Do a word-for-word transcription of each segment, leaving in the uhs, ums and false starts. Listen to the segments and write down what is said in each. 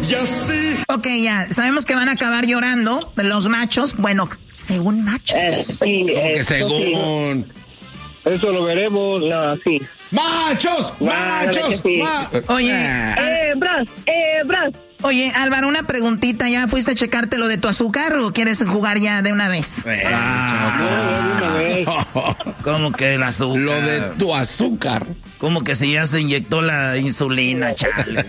y así. Ok, ya, sabemos que van a acabar llorando los machos. Bueno, según machos. Eh, sí, ¿Cómo que eh, según? Eso lo veremos, no, sí. ¡Machos! ¡Machos! Sí. Ma- Oye, Ah. Eh, Bras, eh, Bras. oye, Álvaro, una preguntita. ¿Ya fuiste a checarte lo de tu azúcar o quieres jugar ya de una vez? Ah, No, de una vez. ¿Cómo que el azúcar? Lo de tu azúcar. ¿Cómo que si ya se inyectó la insulina, chale?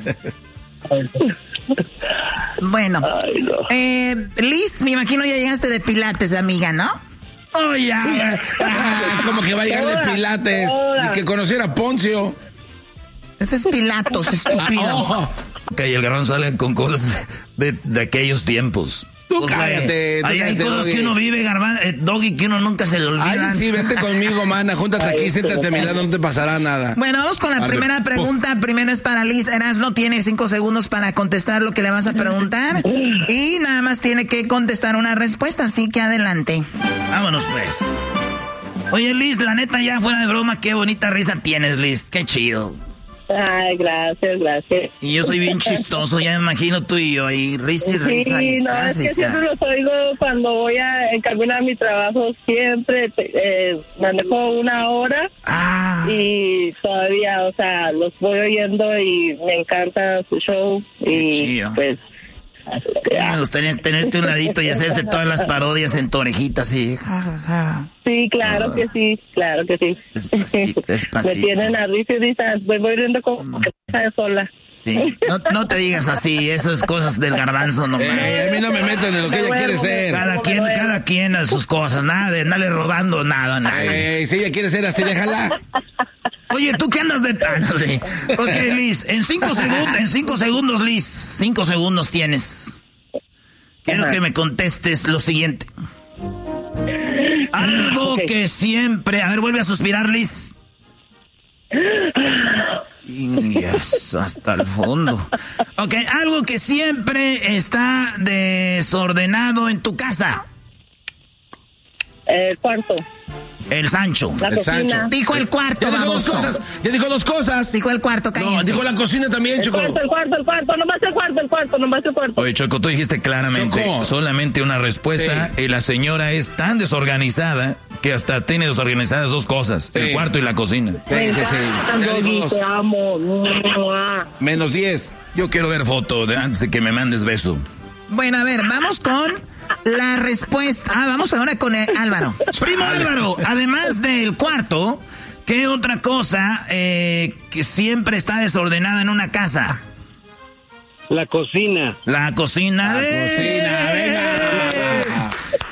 Bueno, Ay, no. eh, Liz, me imagino ya llegaste de Pilates, amiga, ¿no? Oh, ya. Ah, ¿cómo que va a llegar de Pilates? Ahora. Y que conociera a Poncio. Ese es Pilatos, estúpido. Oh. Ok, el garbanzo sale con cosas de, de aquellos tiempos. Tú Pues, cállate, tú Ahí hay cállate, cosas Doggy. que uno vive, garbanzo, eh, Doggy, que uno nunca se le olvida. Ay, sí, vente conmigo, mana. Júntate aquí, siéntate a mi lado, no te pasará nada. Bueno, vamos con la Arre, primera po- pregunta. Primero es para Liz. Erasno tiene cinco segundos para contestar lo que le vas a preguntar. Y nada más tiene que contestar una respuesta, así que adelante. Vámonos, pues. Oye, Liz, la neta, ya fuera de broma, qué bonita risa tienes, Liz. Qué chido. Ay, gracias, gracias. Y yo soy bien chistoso, ya me imagino tú y yo ahí, risa y risa. Sí, y no, zas, es y que zas. siempre los oigo cuando voy a encaminar mi trabajo, siempre te- eh, manejo una hora Ah, y todavía, o sea, los voy oyendo y me encanta su show Qué y chido. pues... me gustaría tenerte un ladito y hacerte todas las parodias en tu orejita, así. Ja, ja, ja. Sí, claro que sí, claro que sí. Despacito, despacito. Me tienen a risa y risa, me voy riendo como que está sola. Sí, no, no te digas así, eso es cosas del garbanzo nomás. Eh, a mí no me meto en lo que ella quiere ser. Cada quien, cada quien a sus cosas, nada de andarle robando nada a nadie. Eh, si ella quiere ser así, déjala. Oye, ¿tú qué andas de tan? Sí. Ok, Liz, en cinco segundos, en cinco segundos, Liz, cinco segundos tienes. Quiero Ajá. que me contestes lo siguiente. Algo Ok. que siempre... A ver, vuelve a suspirar, Liz. Yes, hasta el fondo. Ok, algo que siempre está desordenado en tu casa. El cuarto, El Sancho. la El cocina. Sancho. Dijo el cuarto, Ya dijo dos baboso. cosas. Ya dijo dos cosas. Dijo el cuarto, No, cállense. dijo la cocina también, El Choco. cuarto, el cuarto, el cuarto, nomás el cuarto, el cuarto, nomás el cuarto. Oye, Choco, tú dijiste claramente Choco. solamente una respuesta Sí. y la señora es tan desorganizada que hasta tiene desorganizadas dos cosas, Sí. el cuarto y la cocina. Sí, sí, sí. Ya dijo Doggy, dos. te amo. Mua. Menos diez. Yo quiero ver foto de antes de que me mandes beso. Bueno, a ver, vamos con la respuesta. Ah, vamos ahora con el Álvaro. Primo Álvaro, además del cuarto, ¿qué otra cosa eh, que siempre está desordenada en una casa? La cocina. La cocina. La de- cocina, venga.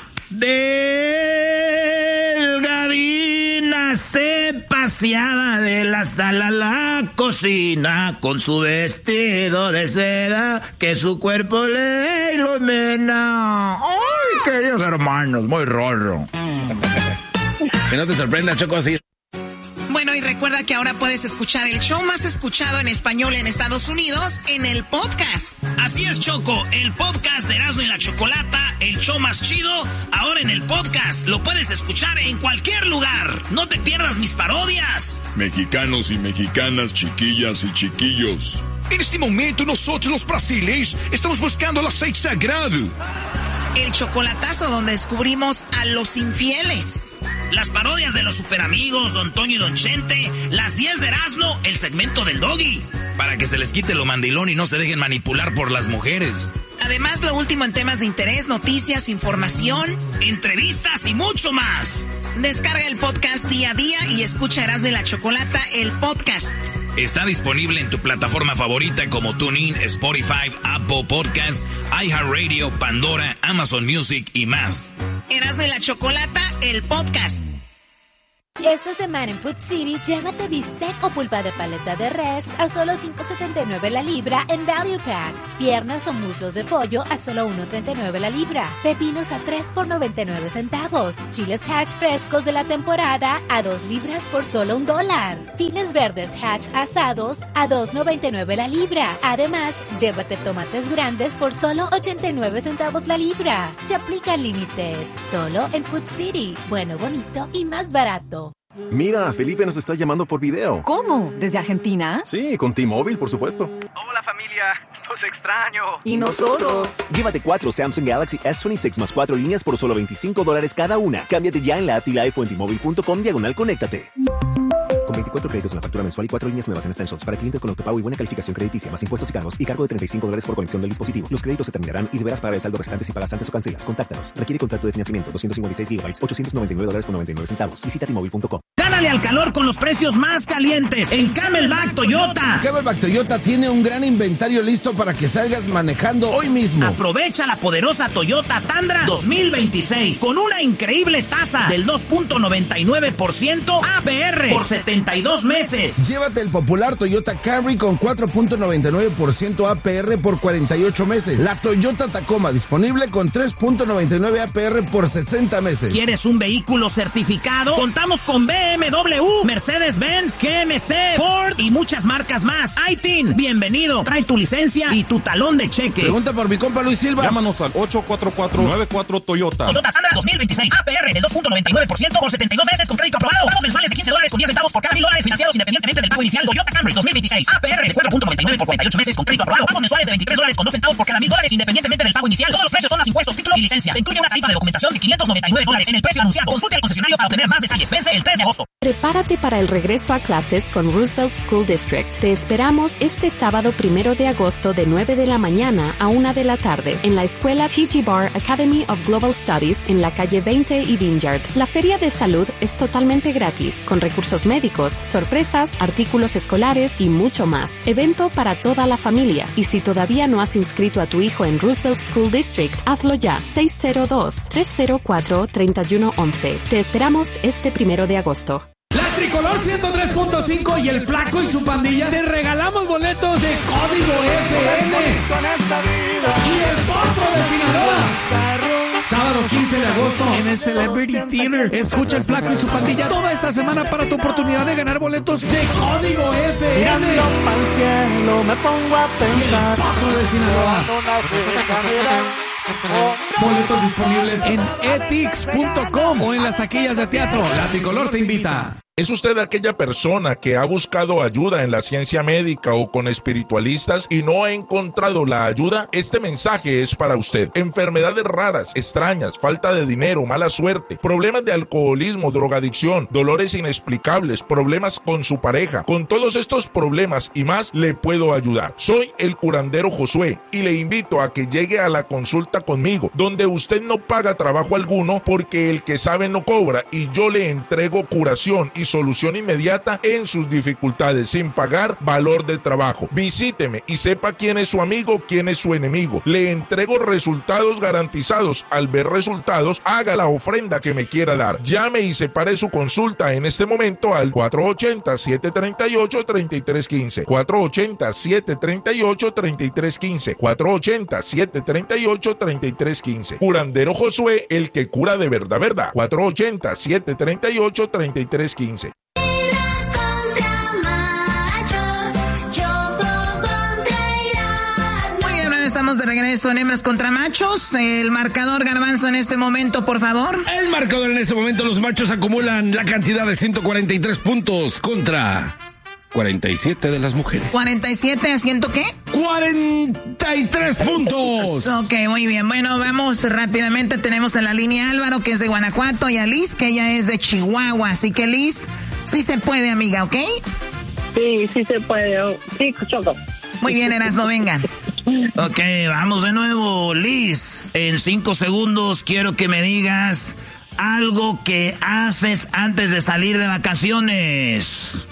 Delgadina se paseaba de la sala a la cocina con su vestido de seda que su cuerpo le ilumina. Ay, queridos hermanos, muy raro. Que no te sorprenda, Choco, así. Bueno, y recuerda que ahora puedes escuchar el show más escuchado en español en Estados Unidos en el podcast. Así es, Choco, el podcast de Erasmo y la Chocolata, el show más chido, ahora en el podcast. Lo puedes escuchar en cualquier lugar. No te pierdas mis parodias. Mexicanos y mexicanas, chiquillas y chiquillos. En este momento nosotros los brasileños estamos buscando el aceite sagrado. El chocolatazo donde descubrimos a los infieles. Las parodias de los superamigos, Don Toño y Don Chente, las diez de Erasmo, el segmento del Doggy. Para que se les quite lo mandilón y no se dejen manipular por las mujeres. Además, lo último en temas de interés, noticias, información. Entrevistas y mucho más. Descarga el podcast día a día y escucha Erasmo y la Chocolata, el podcast. Está disponible en tu plataforma favorita como TuneIn, Spotify, Apple Podcasts, iHeartRadio, Pandora, Amazon Music y más. Erasmo y la Chocolata, el podcast. Esta semana en Food City, llévate bistec o pulpa de paleta de res a solo cinco setenta y nueve la libra en Value Pack. Piernas o muslos de pollo a solo uno treinta y nueve la libra. Pepinos a tres por noventa y nueve centavos. Chiles Hatch frescos de la temporada a dos libras por solo un dólar. Chiles verdes Hatch asados a dos noventa y nueve la libra. Además, llévate tomates grandes por solo ochenta y nueve centavos la libra. Se aplican límites. Solo en Food City. Bueno, bonito y más barato. Mira, Felipe nos está llamando por video. ¿Cómo? ¿Desde Argentina? Sí, con T-Mobile, por supuesto. Hola familia, Los extraño. Y nosotros. Llévate cuatro Samsung Galaxy S veintiséis más cuatro líneas por solo veinticinco dólares cada una. Cámbiate ya en la app Live o en T-Mobile punto com diagonal conéctate. Con veinticuatro créditos en la factura mensual y cuatro líneas nuevas en Essentials para clientes con autopago y buena calificación crediticia, más impuestos y cargos y cargo de treinta y cinco dólares por conexión del dispositivo. Los créditos se terminarán y deberás pagar el saldo restante si pagas antes o cancelas. Contáctanos. Requiere contrato de financiamiento. doscientos cincuenta y seis gigabytes, ochocientos noventa y nueve dólares con noventa y nueve centavos. Visita T Mobile punto com. Gánale al calor con los precios más calientes en Camelback Toyota. Camelback Toyota tiene un gran inventario listo para que salgas manejando hoy mismo. Aprovecha la poderosa Toyota Tundra dos mil veintiséis con una increíble tasa del dos punto noventa y nueve por ciento A P R por setenta y dos meses. Llévate el popular Toyota Camry con cuatro punto noventa y nueve por ciento A P R por cuarenta y ocho meses. La Toyota Tacoma disponible con tres punto noventa y nueve A P R por sesenta meses. ¿Quieres un vehículo certificado? Contamos con B M W, Mercedes-Benz, G M C, Ford y muchas marcas más. I T I N, bienvenido. Trae tu licencia y tu talón de cheque. Pregunta por mi compa Luis Silva. Llámanos al ocho cuatro cuatro nueve cuatro Toyota. Toyota Tundra dos mil veintiséis, A P R del dos punto noventa y nueve por ciento por setenta y dos meses con crédito aprobado. Pagos mensuales de quince dólares con diez centavos por cada mil dólares financiados independientemente del pago inicial. Toyota Camry dos mil veintiséis, A P R de cuatro punto noventa y nueve por cuarenta y ocho meses con crédito aprobado. Pagos mensuales de veintitrés dólares con dos centavos por cada mil dólares independientemente del pago inicial. Todos los precios son más impuestos, título y licencia. Se incluye una tarifa de documentación de quinientos noventa y nueve dólares en el precio anunciado. Consulte al concesionario para obtener más detalles. Vence el tres de agosto. Prepárate para el regreso a clases con Roosevelt School District. Te esperamos este sábado primero de agosto de nueve de la mañana a una de la tarde en la escuela T G Bar Academy of Global Studies en la calle veinte y Vineyard. La feria de salud es totalmente gratis, con recursos médicos, sorpresas, artículos escolares y mucho más. Evento para toda la familia. Y si todavía no has inscrito a tu hijo en Roosevelt School District, hazlo ya. seis cero dos, tres cero cuatro, tres uno uno uno. Te esperamos este primero de agosto. La Tricolor ciento tres punto cinco y el Flaco y su pandilla te regalamos boletos de Código F M y el Potro de Sinaloa. Sábado quince de agosto en el Celebrity Theater. Escucha el Flaco y su pandilla toda esta semana para tu oportunidad de ganar boletos de Código F M. Mirando al cielo me pongo a pensar. El Potro de Sinaloa. Boletos disponibles en etix punto com o en las taquillas de teatro. La Tricolor te invita. ¿Es usted aquella persona que ha buscado ayuda en la ciencia médica o con espiritualistas y no ha encontrado la ayuda? Este mensaje es para usted. Enfermedades raras, extrañas, falta de dinero, mala suerte, problemas de alcoholismo, drogadicción, dolores inexplicables, problemas con su pareja. Con todos estos problemas y más le puedo ayudar. Soy el curandero Josué y le invito a que llegue a la consulta conmigo, donde usted no paga trabajo alguno porque el que sabe no cobra y yo le entrego curación y solución inmediata en sus dificultades sin pagar valor de trabajo. Visíteme y sepa quién es su amigo, quién es su enemigo. Le entrego resultados garantizados. Al ver resultados, haga la ofrenda que me quiera dar. Llame y separe su consulta en este momento al cuatro ocho cero, siete tres ocho, tres tres uno cinco, cuatro ocho cero, siete tres ocho, tres tres uno cinco, cuatro ocho cero, siete tres ocho, tres tres uno cinco. Curandero Josué, el que cura de verdad, verdad. cuatro ocho cero, siete tres ocho, tres tres uno cinco. Estamos de regreso en Hembras contra Machos. El marcador, Garbanzo, en este momento, por favor. El marcador en este momento, los machos acumulan la cantidad de ciento cuarenta y tres puntos contra cuarenta y siete de las mujeres. ¿cuarenta y siete a ciento qué? cuarenta y tres puntos. Ok, muy bien. Bueno, vamos rápidamente. Tenemos en la línea a Álvaro, que es de Guanajuato, y a Liz, que ella es de Chihuahua. Así que, Liz, sí se puede, amiga, ¿ok? Sí, sí se puede. Sí, Choco. Muy bien, Erasmo, venga. Ok, vamos de nuevo. Liz, en cinco segundos quiero que me digas algo que haces antes de salir de vacaciones.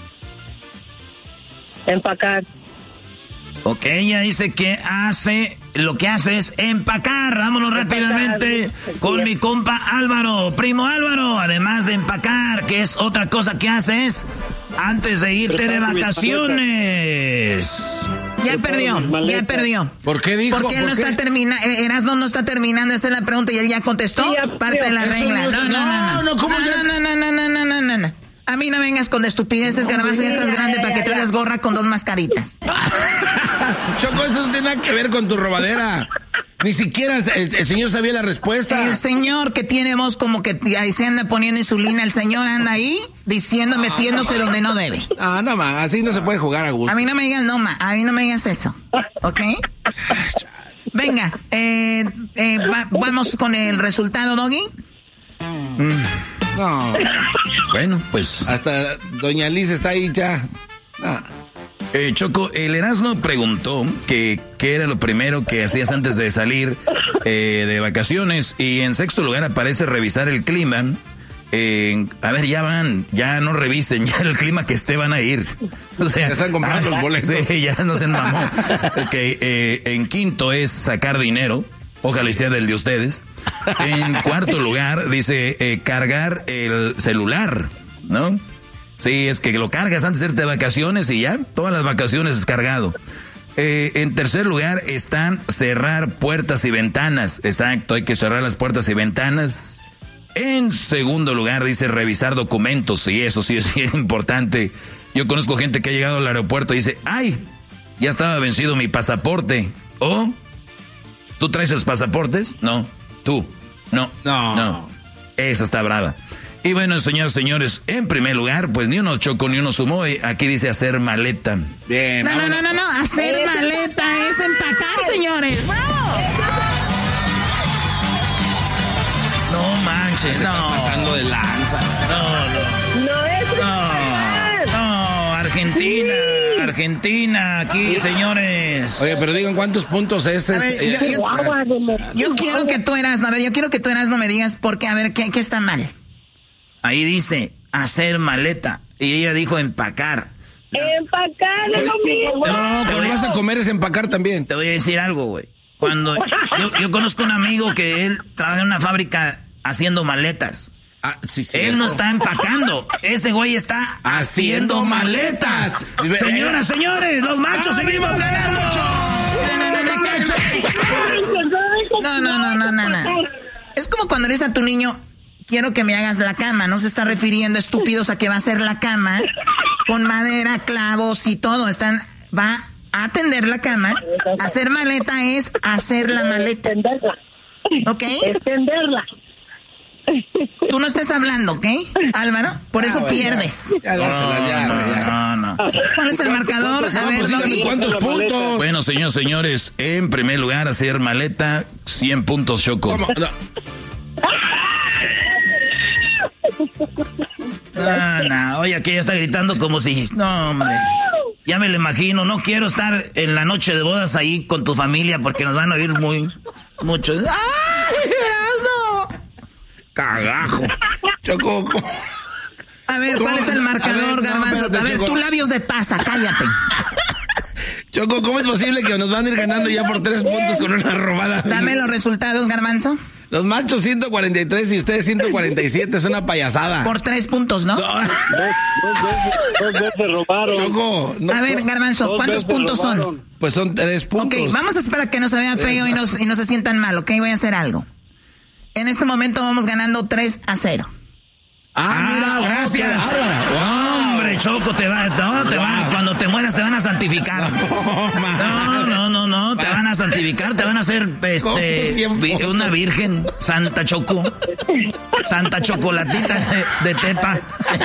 Empacar. Ok, ella dice que hace, lo que hace es empacar. Vámonos empacar, rápidamente con mi compa Álvaro. Primo Álvaro, además de empacar, ¿qué es otra cosa que haces antes de irte de vacaciones? Ya perdió, ya perdió. ¿Por qué dijo? Porque él no está terminando, Erasmo no está terminando, esa es la pregunta y él ya contestó. Sí, ya parte de la regla. No, no, no, no, no, ¿cómo no, no, no, no, no, no, no, no, no. A mí no vengas con estupideces, Garbanzo, ya estás grande para que traigas gorra con dos mascaritas. Choco, eso no tiene nada que ver con tu robadera. Ni siquiera el, el señor sabía la respuesta. El señor que tiene voz como que ahí se anda poniendo insulina, el señor anda ahí diciendo, metiéndose donde no debe. Ah, no, ma, así no se puede jugar a gusto. A mí no me digas no, ma, a mí no me digas eso, ¿ok? Venga, eh, eh, va, vamos con el resultado, Doggy. Mm, no. Bueno, pues... Hasta doña Liz está ahí ya. Ah. Eh, Choco, el Erasmo preguntó que qué era lo primero que hacías antes de salir eh, de vacaciones. Y en sexto lugar aparece revisar el clima. Eh, a ver, ya van, ya no revisen, ya el clima que esté van a ir. O sea, ya están comprando ah, los boletos. Sí, ya no se mamó. Ok, eh, en quinto es sacar dinero. Ojalá y sea del de ustedes. En cuarto lugar dice eh, cargar el celular, ¿no? Sí, es que lo cargas antes de irte de vacaciones y ya, todas las vacaciones es cargado. Eh, en tercer lugar están cerrar puertas y ventanas. Exacto, hay que cerrar las puertas y ventanas. En segundo lugar dice revisar documentos, y eso sí es bien importante. Yo conozco gente que ha llegado al aeropuerto y dice, ay, ya estaba vencido mi pasaporte. ¿O? ¿Tú traes los pasaportes? No. ¿Tú? No. No. No. Esa está brava. Y bueno, señores, señores, en primer lugar, pues ni uno chocó ni uno sumó. Y aquí dice hacer maleta. Bien. No, no, no, no, no. Hacer maleta es empacar, señores. ¡Bravo! No manches, Se no. está pasando de lanza. No, no. No es No, no, Argentina, Argentina, aquí, señores. Oye, pero digan cuántos puntos es. A ver, es- yo, yo- yo quiero que tú eras, a ver, yo quiero que tú eras, no me digas porque, a ver, ¿qué, qué está mal? Ahí dice hacer maleta y ella dijo empacar. empacar, es lo mismo. No, cuando vas a comer es empacar también. Te voy a decir algo, güey. Cuando yo, yo conozco un amigo que él trabaja en una fábrica haciendo maletas. Ah, sí, sí. Él no está empacando, ese güey está haciendo maletas. Señoras, señores, los machos seguimos ganando. No, no, no, no, no, no. Es como cuando eres a tu niño, quiero que me hagas la cama. No se está refiriendo, estúpidos, a que va a hacer la cama con madera, clavos y todo. Están, va a tender la cama. Hacer maleta es hacer la maleta. ¿Ok? Extenderla. Tú no estés hablando, ¿ok, Álvaro? Por eso Ah, bueno, pierdes. Ya, ya dásela, ya, güey, ya. No, no. ¿Cuál es el marcador? A No, ver, pues díganme Doggy. cuántos puntos. Bueno, señores, señores, en primer lugar, hacer maleta, cien puntos, Choco. ¿Cómo? No. Ah, no, oye, aquí ya está gritando como si... No, hombre. Ya me lo imagino, no quiero estar en la noche de bodas ahí con tu familia porque nos van a oír muy... muchos. ¡Ay, Erasmo! Cagajo. Choco. A ver, ¿cuál es el marcador, A ver, no, Garbanzo? espérate, A ver, Choco. tú labios de pasa, cállate. Choco, ¿cómo es posible que nos van a ir ganando ya por tres puntos con una robada? Dame los resultados, Garbanzo. Los machos ciento cuarenta y tres y ustedes ciento cuarenta y siete. Es una payasada. Por tres puntos, ¿no? No. Dos, dos veces, dos veces robaron. Choco. No. A ver, Garbanzo, Dos ¿cuántos veces puntos son? robaron. Pues son tres puntos. Ok, vamos a esperar a que no se vean feo y no, y no se sientan mal, ¿ok? Voy a hacer algo. En este momento vamos ganando tres a cero. Ah, mira, gracias. Wow. Hombre, Choco, te va, no, te van, cuando te mueras te van a santificar. No, no, no, no, te van a santificar, te van a hacer este vi- una virgen, Santa Choco. Santa Chocolatita de, de Tepa.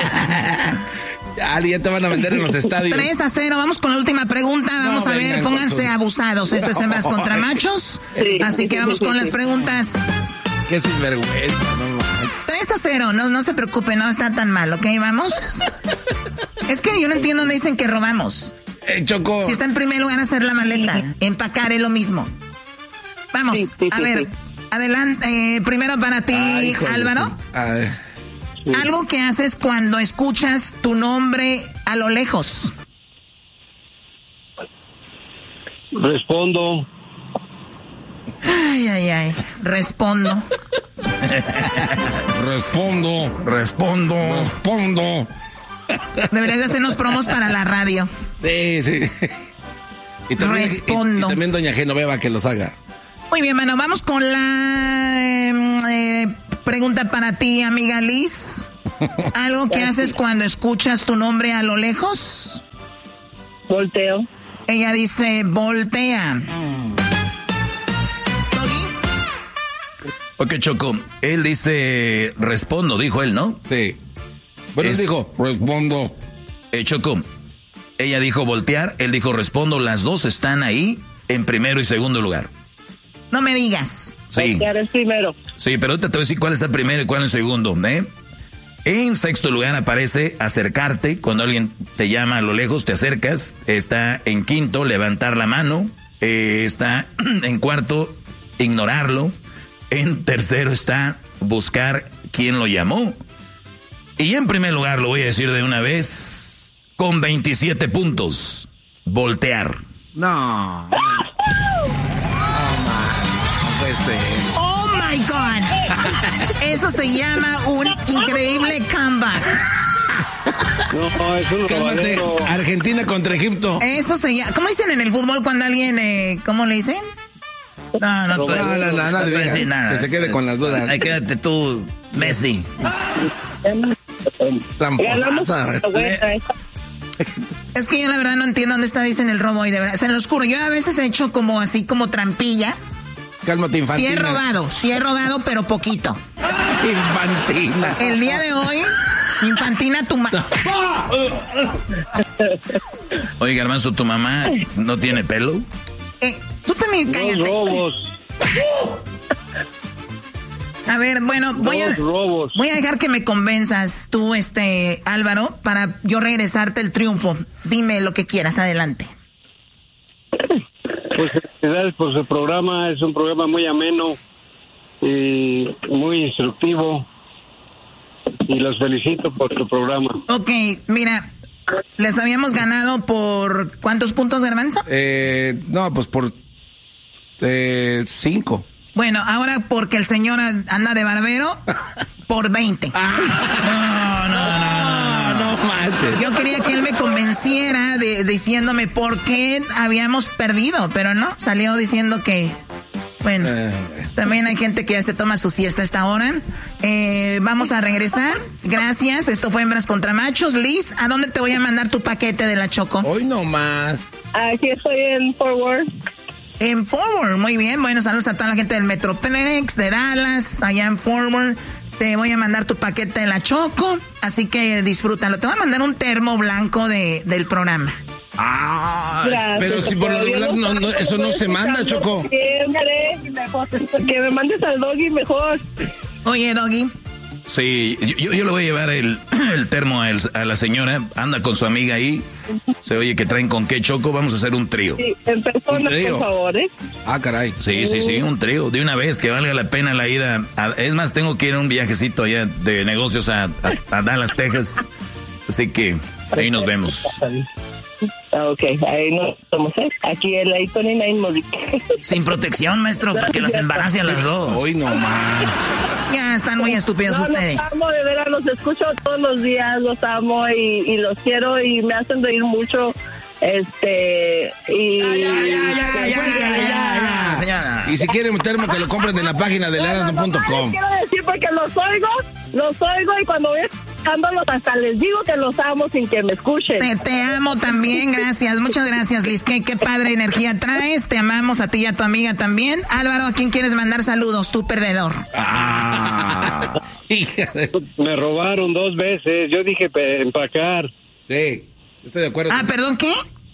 Ya, ya te van a vender en los estadios. tres a cero, vamos con la última pregunta. Vamos No, a ver, vengan pónganse con su- abusados. Esto es hembras contra machos. Así que vamos con las preguntas. Qué sinvergüenza, no manches. tres a cero, no, no se preocupen, no está tan mal, ¿ok? Vamos. Es que yo no entiendo dónde dicen que robamos. Eh, Choco. Si está en primer lugar hacer la maleta, empacar es lo mismo. Vamos, Sí, sí, a sí, ver, sí. adelante, eh, primero para ti, Ay, híjole, Álvaro. sí. Ay. Algo que haces cuando escuchas tu nombre a lo lejos. Respondo. Ay, ay, ay, respondo. Respondo, respondo, respondo. Deberías de hacernos promos para la radio. Sí, sí. Y también, Respondo. Y, y también doña Genoveva que los haga. Muy bien, bueno, vamos con la eh, eh, pregunta para ti, amiga Liz. ¿Algo que haces cuando escuchas tu nombre a lo lejos? Volteo. Ella dice, voltea. Ok, Choco, él dice, respondo, dijo él, ¿no? Sí. Bueno, Es- él dijo, respondo. Eh, Choco, ella dijo voltear, él dijo respondo, las dos están ahí en primero y segundo lugar. No me digas. Sí. Voltear es primero. Sí, pero ahorita te voy a decir cuál es el primero y cuál es el segundo, ¿eh? En sexto lugar aparece acercarte. Cuando alguien te llama a lo lejos, te acercas. Está en quinto, levantar la mano. Eh, está en cuarto, ignorarlo. En tercero está buscar quién lo llamó. Y en primer lugar, lo voy a decir de una vez, con veintisiete puntos, voltear. No. No, man. No puede ser. Oh my God. Eso se llama un increíble comeback. No, es un robadero. Argentina contra Egipto. Eso se llama. ¿Cómo dicen en el fútbol cuando alguien, eh, cómo le dicen? No, no, tú no, no, no, no, no, no, no, nada. Que se quede con las dudas. Ahí quédate tú, Messi. Tramposa. Es que yo la verdad no entiendo dónde está, dicen el robo y de verdad. Es en lo oscuro. Yo a veces he hecho como así, como trampilla. Cálmate, Infantina. Sí he robado, sí he robado, pero poquito. Infantina. El día de hoy, Infantina, tu mamá. Oye, Garbanzo, ¿tu mamá no tiene pelo? Eh, tú también cállate. Dos robos. A ver, bueno, voy a, robos. voy a dejar que me convenzas tú, este, Álvaro, para yo regresarte el triunfo. Dime lo que quieras, adelante. Pues felicidades por su programa, es un programa muy ameno y muy instructivo. Y los felicito por su programa. Ok, mira, les habíamos ganado por ¿cuántos puntos, Garbanzo? Eh, no, pues por eh, cinco. Bueno, ahora porque el señor anda de barbero, por veinte. No, no, no, no, no manches. Yo quería que él me convenciera de, diciéndome por qué habíamos perdido, pero no, salió diciendo que, bueno, eh. también hay gente que ya se toma su siesta a esta hora. Eh, vamos a regresar. Gracias, esto fue Hembras contra Machos. Liz, ¿a dónde te voy a mandar tu paquete de la Choco? Hoy no más. Aquí estoy en Forward. En Forward, muy bien. Bueno, saludos a toda la gente del Metroplex, de Dallas, allá en Forward. Te voy a mandar tu paquete de la Choco, así que disfrútalo. Te voy a mandar un termo blanco de, del programa. Ah, gracias, pero si por lo regular no, no, eso no se manda, Choco. Siempre, mejor, que me mandes al Doggy mejor. Oye, Doggy. Sí, yo, yo le voy a llevar el, el termo a, el, a la señora. Anda con su amiga ahí. Se oye que traen con qué, Choco. Vamos a hacer un trío. Sí, en persona, por favor, ¿eh? Ah, caray. Sí, sí, sí, un trío. De una vez, que valga la pena la ida. A, es más, tengo que ir a un viajecito allá de negocios a, a, a Dallas, Texas. Así que ahí nos vemos. Ok, ahí nos vemos, ¿eh? Aquí el I veintinueve Modic. Sin protección, maestro, para que las embarace a las dos. Hoy no más. Ya están muy estúpidos no, ustedes. Los amo, de veras, los escucho todos los días, los amo y, y los quiero y me hacen reír mucho. Este, y... Ya, ya, ya, ya, ya, ya, ya, ya. Señora. Y si quieren un termo, que lo compren en la página de Larado punto com. Quiero decir porque los oigo, los oigo y cuando voy escuchándolos hasta les digo que los amo sin que me escuchen. Te, te amo también, gracias. Muchas gracias, Liz. Qué, qué padre energía traes. Te amamos a ti y a tu amiga también. Álvaro, ¿a quién quieres mandar saludos? Tu perdedor. Ah, hija de... Me robaron dos veces. Yo dije empacar. Sí. Estoy de acuerdo. Ah, ¿perdón qué?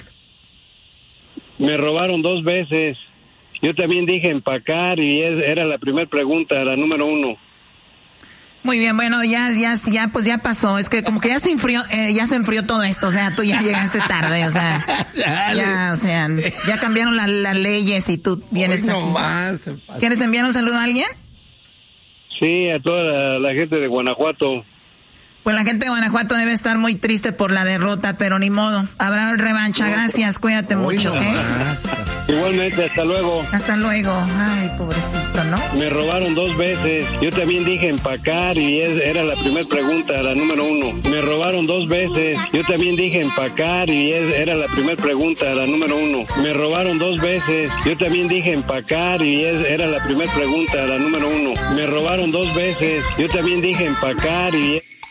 Me robaron dos veces. Yo también dije empacar y es, era la primera pregunta, la número uno. Muy bien, bueno, ya, ya, ya, pues ya pasó. Es que como que ya se enfrió, eh, ya se enfrió todo esto. O sea, tú ya llegaste tarde, o sea, ya, o sea, ya cambiaron las la leyes y tú vienes Hoy aquí. No más. ¿Quieres enviar un saludo a alguien? Sí, a toda la, la gente de Guanajuato. Pues la gente de Guanajuato debe estar muy triste por la derrota, pero ni modo. Habrá revancha. Gracias, cuídate Hoy mucho, ¿ok? No Igualmente, hasta luego. Hasta luego. Ay, pobrecito, ¿no? Me robaron dos veces. Yo también dije empacar y es, era la primera pregunta, la número uno. Me robaron dos veces. Yo también dije empacar y es, era la primera pregunta, la número uno. Me robaron dos veces. Yo también dije empacar y es, era la primera pregunta, la número uno. Me robaron dos veces. Yo también dije empacar y es...